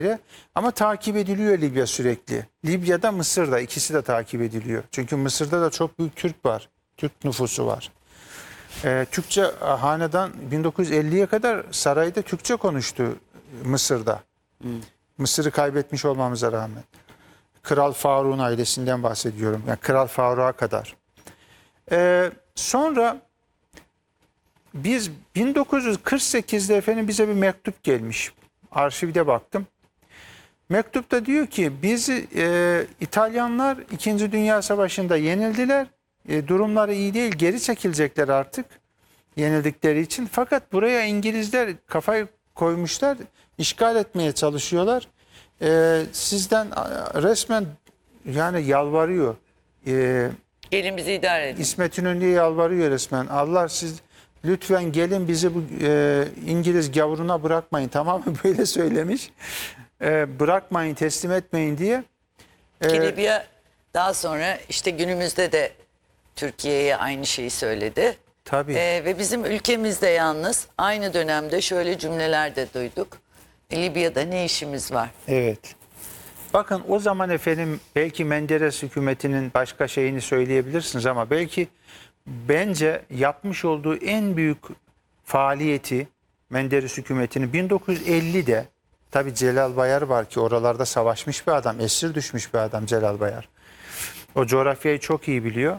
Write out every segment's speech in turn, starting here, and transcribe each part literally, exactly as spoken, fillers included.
Ama takip ediliyor Libya sürekli. Libya'da, Mısır'da ikisi de takip ediliyor. Çünkü Mısır'da da çok büyük Türk var. Türk nüfusu var. Ee, Türkçe hanedan bin dokuz yüz elliye kadar sarayda Türkçe konuştu Mısır'da. Hmm. Mısır'ı kaybetmiş olmamıza rağmen. Kral Faruk'un ailesinden bahsediyorum. Yani Kral Faruk'a kadar. Ee, sonra biz bin dokuz yüz kırk sekizde efendim bize bir mektup gelmiş. Arşivde baktım. Mektupta diyor ki biz e, İtalyanlar İkinci Dünya Savaşı'nda yenildiler. E, durumları iyi değil, geri çekilecekler artık yenildikleri için. Fakat buraya İngilizler kafayı koymuşlar, işgal etmeye çalışıyorlar. E, sizden resmen yani yalvarıyor. E, Gelin bizi idare edin. İsmet İnönü'ye yalvarıyor resmen. Allah siz lütfen gelin bizi bu e, İngiliz gavuruna bırakmayın. Tamam mı? Böyle söylemiş. E, bırakmayın, teslim etmeyin diye. E, Ki Libya daha sonra işte günümüzde de Türkiye'ye aynı şeyi söyledi. Tabii. Ee, ve bizim ülkemizde yalnız aynı dönemde şöyle cümleler de duyduk. Libya'da ne işimiz var? Evet. Bakın o zaman efendim belki Menderes hükümetinin başka şeyini söyleyebilirsiniz ama belki bence yapmış olduğu en büyük faaliyeti Menderes hükümetinin bin dokuz yüz ellide tabii Celal Bayar var ki oralarda savaşmış bir adam, esir düşmüş bir adam Celal Bayar. O coğrafyayı çok iyi biliyor.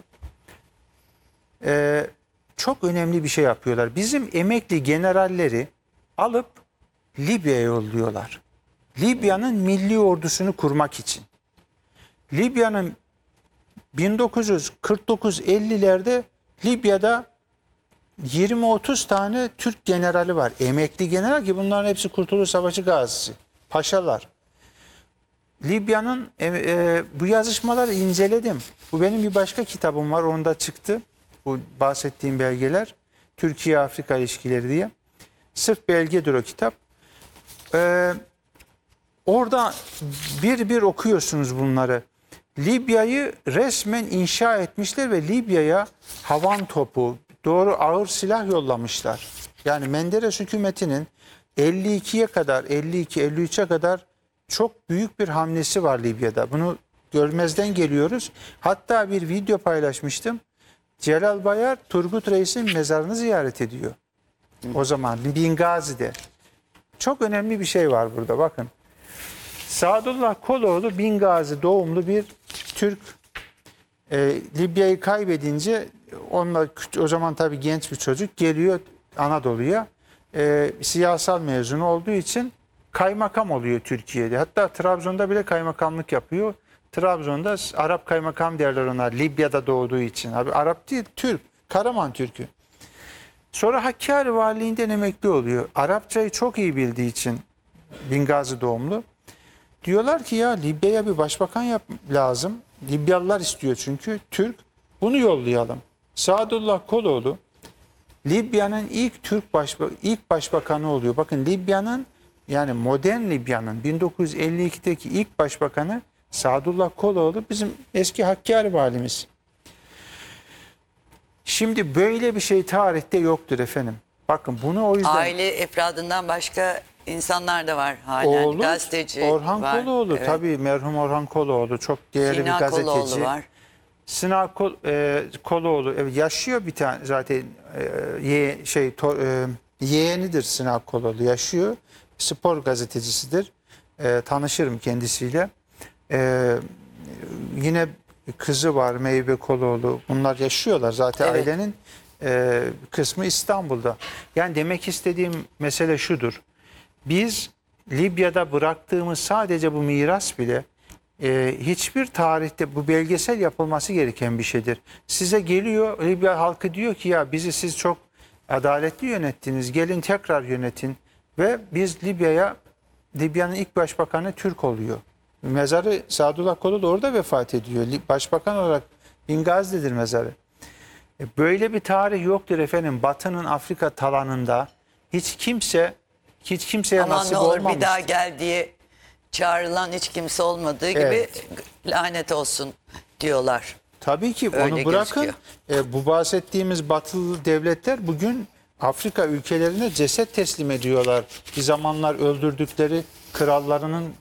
Ee, çok önemli bir şey yapıyorlar. Bizim emekli generalleri alıp Libya'ya yolluyorlar. Libya'nın milli ordusunu kurmak için. Libya'nın bin dokuz yüz kırk dokuz ellilerde Libya'da yirmi otuz tane Türk generali var. Emekli general ki bunların hepsi Kurtuluş Savaşı gazisi. Paşalar. Libya'nın e, e, bu yazışmaları inceledim. Bu benim bir başka kitabım var. Onda çıktı. Bu bahsettiğim belgeler. Türkiye-Afrika ilişkileri diye. Sırf belgedir o kitap. Ee, orada bir bir okuyorsunuz bunları. Libya'yı resmen inşa etmişler ve Libya'ya havan topu, doğru ağır silah yollamışlar. Yani Menderes hükümetinin elli ikiye kadar, elli iki elli üçe kadar çok büyük bir hamlesi var Libya'da. Bunu görmezden geliyoruz. Hatta bir video paylaşmıştım. Celal Bayar, Turgut Reis'in mezarını ziyaret ediyor. O zaman Bingazi'de. Çok önemli bir şey var burada bakın. Sadullah Koloğlu Bingazi doğumlu bir Türk. E, Libya'yı kaybedince onunla, o zaman tabii genç bir çocuk geliyor Anadolu'ya. E, siyasal mezunu olduğu için kaymakam oluyor Türkiye'de. Hatta Trabzon'da bile kaymakamlık yapıyor. Trabzon'da Arap kaymakam derler ona, Libya'da doğduğu için. Abi Arap değil, Türk. Karaman Türk'ü. Sonra Hakkari Valiliğinden emekli oluyor. Arapçayı çok iyi bildiği için Bingazi doğumlu. Diyorlar ki ya Libya'ya bir başbakan yap lazım. Libyalılar istiyor çünkü. Türk. Bunu yollayalım. Sadullah Koloğlu Libya'nın ilk Türk başba ilk başbakanı oluyor. Bakın Libya'nın yani modern Libya'nın bin dokuz yüz elli ikideki ilk başbakanı Sadullah Koloğlu bizim eski Hakkari valimiz. Şimdi böyle bir şey tarihte yoktur efendim. Bakın bunu o yüzden... Aile efradından başka insanlar da var halen. Oğlu, Gazeteci Orhan var. Koloğlu Evet. tabii merhum Orhan Koloğlu çok değerli Sinan bir gazeteci. Koloğlu var. Sinan Kol, e, Koloğlu evet, yaşıyor bir tane zaten e, ye, şey to, e, yeğenidir Sinan Koloğlu yaşıyor. Spor gazetecisidir. E, tanışırım kendisiyle. E, yine kızı var Meyve Koloğlu. Bunlar yaşıyorlar zaten Evet. ailenin e, kısmı İstanbul'da. Yani demek istediğim mesele şudur. Biz Libya'da bıraktığımız sadece bu miras bile e, hiçbir tarihte bu belgesel yapılması gereken bir şeydir. Size geliyor Libya halkı diyor ki ya bizi siz çok adaletli yönettiniz. Gelin tekrar yönetin ve biz Libya'ya Libya'nın ilk başbakanı Türk oluyor. Mezarı Sadullah Koloğlu orada vefat ediyor. Başbakan olarak Bingazi'dedir mezarı. E, böyle bir tarih yoktur efendim. Batı'nın Afrika talanında hiç kimse hiç kimseye Aman nasip ne olur olmamış. bir daha gel diye çağrılan hiç kimse olmadığı Evet. gibi lanet olsun diyorlar. Tabii ki Öyle onu bırakın. gözüküyor. E, bu bahsettiğimiz batılı devletler bugün Afrika ülkelerine ceset teslim ediyorlar. Bir zamanlar öldürdükleri krallarının